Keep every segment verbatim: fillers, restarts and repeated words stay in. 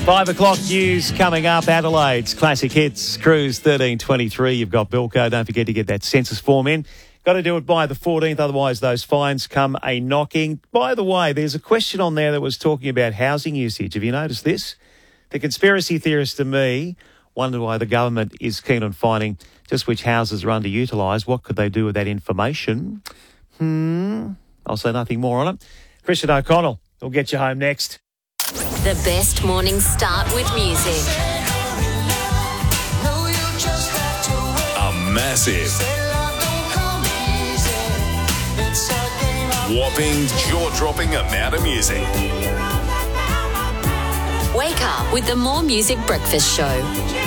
Five o'clock news coming up. Adelaide's Classic Hits Cruise thirteen twenty-three. You've got Bilko. Don't forget to get that census form in. Got to do it by the fourteenth, otherwise those fines come a knocking. By the way, there's a question on there that was talking about housing usage. Have you noticed this? The conspiracy theorist to me wonder why the government is keen on finding just which houses are underutilised. What could they do with that information? Hmm. I'll say nothing more on it. Christian O'Connell will get you home next. The best mornings start with music. A massive, whopping, jaw-dropping amount of music. Wake up with the More Music Breakfast Show.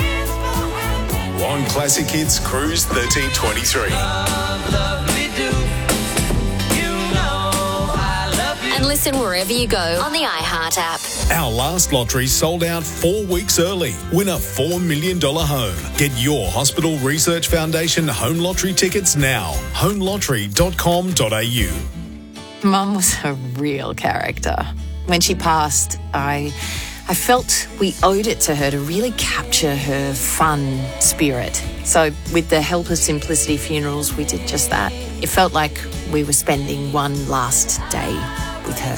On Classic Hits Cruise thirteen twenty-three. And listen wherever you go on the iHeart app. Our last lottery sold out four weeks early. Win a four million dollars home. Get your Hospital Research Foundation home lottery tickets now. home lottery dot com dot a u. Mum was a real character. When she passed, I I felt we owed it to her to really capture her fun spirit. So with the help of Simplicity Funerals, we did just that. It felt like we were spending one last day with her.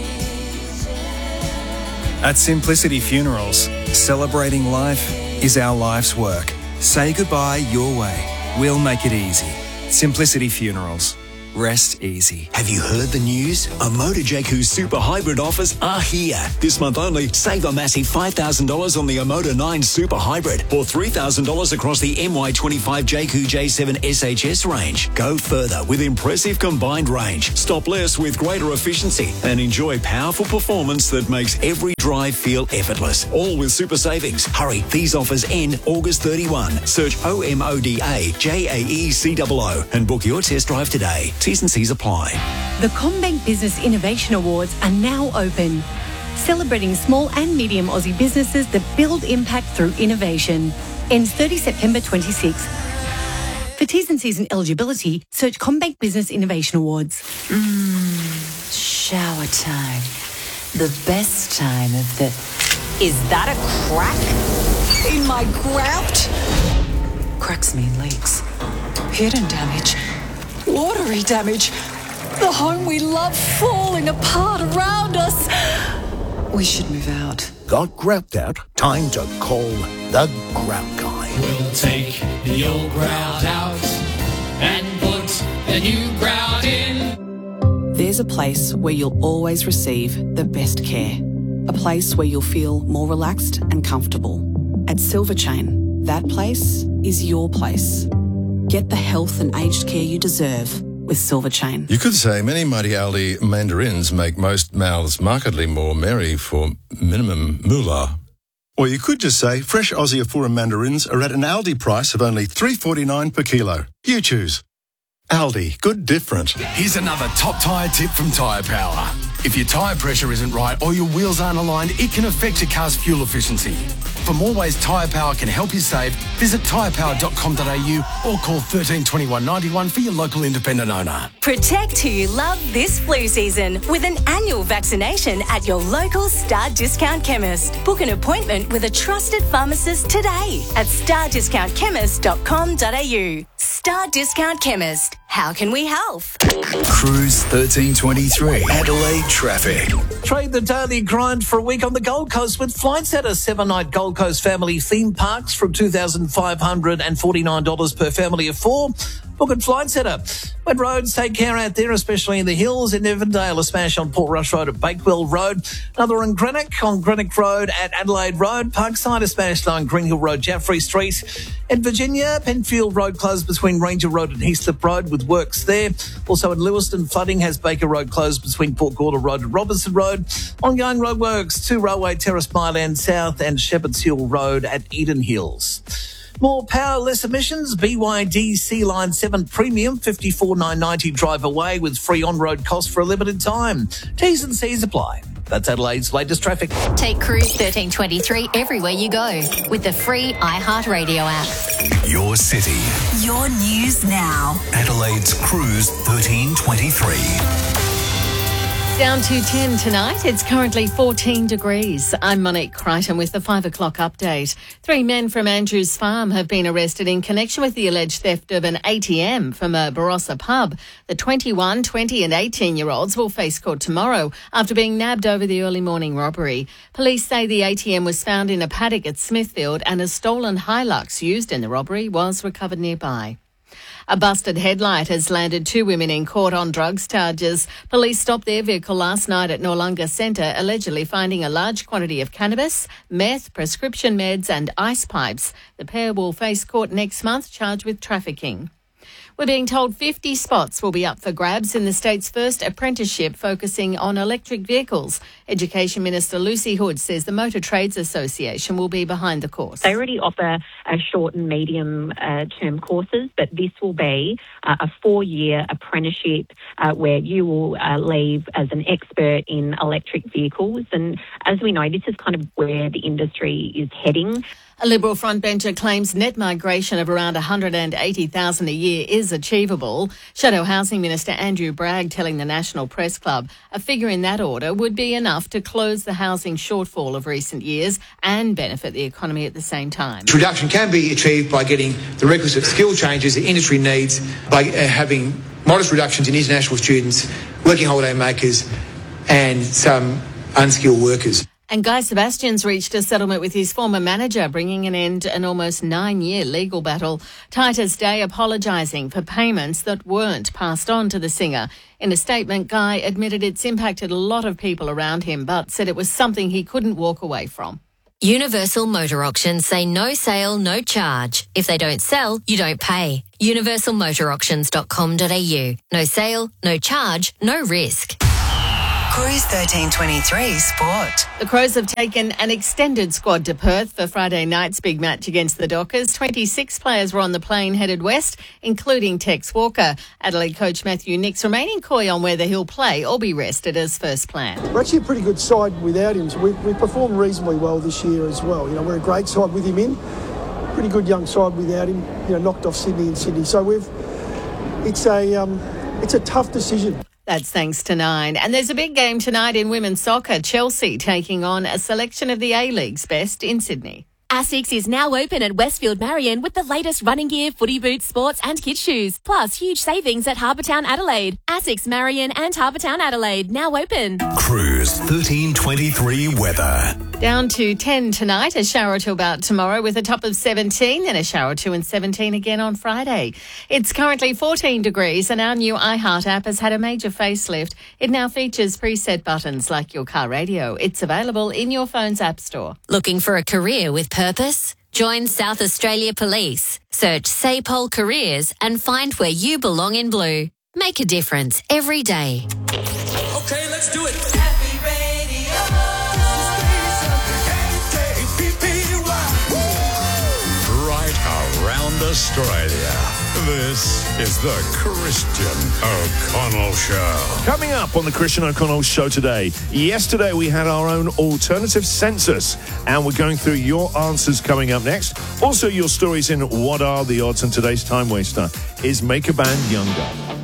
At Simplicity Funerals, celebrating life is our life's work. Say goodbye your way. We'll make it easy. Simplicity Funerals. Rest easy. Have you heard the news? Omoda Jayco Super Hybrid offers are here. This month only, save a massive five thousand dollars on the Omoda nine Super Hybrid or three thousand dollars across the M Y twenty-five Jayco J seven S H S range. Go further with impressive combined range. Stop less with greater efficiency and enjoy powerful performance that makes every drive feel effortless. All with super savings. Hurry, these offers end August thirty-first. Search O M O D A J A E C O O and book your test drive today. T's and C's apply. The CommBank Business Innovation Awards are now open, celebrating small and medium Aussie businesses that build impact through innovation. Ends thirtieth September twenty-sixth. For T's and C's and eligibility, search CommBank Business Innovation Awards. Mmm, shower time. The best time of the... Is that a crack in my grout? Cracks mean leaks. Hidden damage. Watery damage. The home we love falling apart around us. We should move out. Got grout out? Time to call the Grout Guy. We'll take the old grout out and put the new grout in. There's a place where you'll always receive the best care. A place where you'll feel more relaxed and comfortable. At Silverchain, that place is your place. Get the health and aged care you deserve with Silverchain. You could say many mighty Aldi mandarins make most mouths markedly more merry for minimum moolah. Or you could just say fresh Aussie Afura mandarins are at an Aldi price of only three dollars forty-nine per kilo. You choose. Aldi, good different. Here's another top tyre tip from Tyre Power. If your tyre pressure isn't right or your wheels aren't aligned, it can affect your car's fuel efficiency. For more ways Tyre Power can help you save, visit tyre power dot com dot a u or call thirteen twenty-one ninety-one for your local independent owner. Protect who you love this flu season with an annual vaccination at your local Star Discount Chemist. Book an appointment with a trusted pharmacist today at star discount chemist dot com dot a u. Star Discount Chemist. How can we help? Cruise thirteen twenty-three. Adelaide traffic. Trade the daily grind for a week on the Gold Coast with Flight Centre. Seven-night Gold Coast family theme parks from two thousand five hundred forty-nine dollars per family of four. Book at Flight Centre. Wet roads, take care out there, especially in the hills. In Evandale, a smash on Port Rush Road at Bakewell Road. Another in Greenock, on Greenock Road at Adelaide Road. Parkside, a smash on Green Hill Road, Jaffrey Street. In Virginia, Penfield Road closed between Ranger Road and Heaslip Road with works there. Also in Lewiston, flooding has Baker Road closed between Port Gorda Road and Robertson Road. Ongoing road works to Railway Terrace, Myland South and Shepherd's Hill Road at Eden Hills. More power, less emissions. B Y D C Line seven Premium, fifty-four thousand nine hundred ninety drive away with free on-road costs for a limited time. T's and C's apply. That's Adelaide's latest traffic. Take Cruise thirteen twenty-three everywhere you go with the free iHeartRadio app. Your city. Your news now. Adelaide's Cruise thirteen twenty-three. Down to ten tonight. It's currently fourteen degrees. I'm Monique Crichton with the five o'clock update. Three men from Andrews Farm have been arrested in connection with the alleged theft of an A T M from a Barossa pub. The twenty-one, twenty and eighteen-year-olds will face court tomorrow after being nabbed over the early morning robbery. Police say the A T M was found in a paddock at Smithfield and a stolen Hilux used in the robbery was recovered nearby. A busted headlight has landed two women in court on drugs charges. Police stopped their vehicle last night at Noarlunga Centre, allegedly finding a large quantity of cannabis, meth, prescription meds and ice pipes. The pair will face court next month, charged with trafficking. We're being told fifty spots will be up for grabs in the state's first apprenticeship focusing on electric vehicles. Education Minister Lucy Hood says the Motor Trades Association will be behind the course. They already offer uh, short and medium uh, term courses, but this will be uh, a four-year apprenticeship uh, where you will uh, leave as an expert in electric vehicles. And as we know, this is kind of where the industry is heading. A Liberal frontbencher claims net migration of around one hundred eighty thousand a year is achievable. Shadow Housing Minister Andrew Bragg telling the National Press Club a figure in that order would be enough to close the housing shortfall of recent years and benefit the economy at the same time. This reduction can be achieved by getting the requisite skill changes the industry needs, by uh, having modest reductions in international students, working holiday makers and some unskilled workers. And Guy Sebastian's reached a settlement with his former manager, bringing an end to an almost nine-year legal battle. Titus Day apologising for payments that weren't passed on to the singer. In a statement, Guy admitted it's impacted a lot of people around him, but said it was something he couldn't walk away from. Universal Motor Auctions say no sale, no charge. If they don't sell, you don't pay. universal motor auctions dot com dot a u. No sale, no charge, no risk. Cruise thirteen twenty-three Sport. The Crows have taken an extended squad to Perth for Friday night's big match against the Dockers. twenty-six players were on the plane headed west, including Tex Walker. Adelaide coach Matthew Nicks remaining coy on whether he'll play or be rested as first plan. We're actually a pretty good side without him. So we, we performed reasonably well this year as well. You know, we're a great side with him in. Pretty good young side without him. You know, knocked off Sydney and Sydney. So we've. It's a um, it's a tough decision. That's thanks to Nine. And there's a big game tonight in women's soccer. Chelsea taking on a selection of the A-League's best in Sydney. Asics is now open at Westfield Marion with the latest running gear, footy boots, sports and kids shoes. Plus huge savings at Harbour Town Adelaide. Asics Marion and Harbour Town Adelaide now open. Cruise thirteen twenty-three weather. Down to ten tonight, a shower or two about tomorrow with a top of seventeen, then a shower or two and seventeen again on Friday. It's currently fourteen degrees and our new iHeart app has had a major facelift. It now features preset buttons like your car radio. It's available in your phone's app store. Looking for a career with purpose? Join South Australia Police. Search SAPOL Careers and find where you belong in blue. Make a difference every day. Okay, let's do it. Around Australia. This is the Christian O'Connell Show. Coming up on the Christian O'Connell Show today. Yesterday we had our own alternative census and we're going through your answers coming up next. Also your stories in What Are the Odds, and today's time waster is Make a Band Younger.